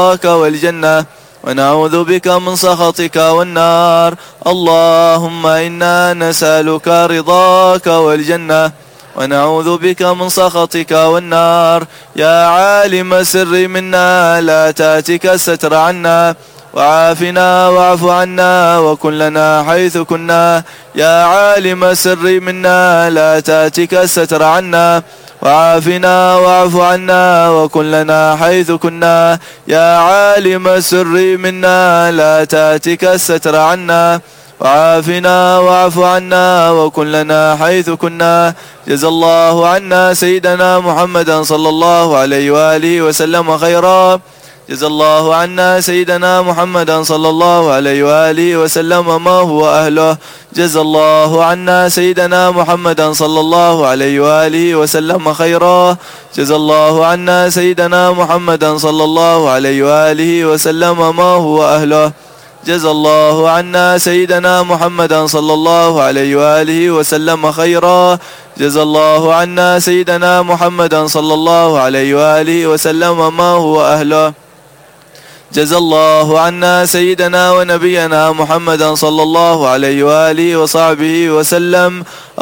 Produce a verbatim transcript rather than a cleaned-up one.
رضاك والجنة ونعوذ بك من سخطك والنار. اللهم إنا نسألك رضاك والجنة ونعوذ بك من سخطك والنار. يا عالم السر منا لا تأتك الستر عنا، وعافنا واعف عنا وكن لنا حيث كنا. يا عالم السر منا لا تأتك الستر عنا، وعافنا واعف عنا وكن لنا حيث كنا. يا عالم السر منا لا تأتك الستر عنا، وعافنا واعف عنا وكن لنا حيث كنا. جزا الله عنا سيدنا محمدا صلى الله عليه وآله وسلم خيرا. جزا الله عنا سيدنا محمدا صلى الله عليه وآله وسلم ما هو أهله. جزا الله عنا سيدنا محمدا صلى الله عليه وآله وسلم خيرا. جزا الله عنا سيدنا محمدا صلى الله عليه وآله وسلم ما هو أهله. جزا الله عنا سيدنا محمدا صلى الله عليه وآله وسلم خيرا. جزا الله عنا سيدنا محمدا صلى الله عليه وآله وسلم ما هو أهله. جزا الله عنا سيدنا ونبينا محمدا صلى الله عليه وآله وصحبه وسلم.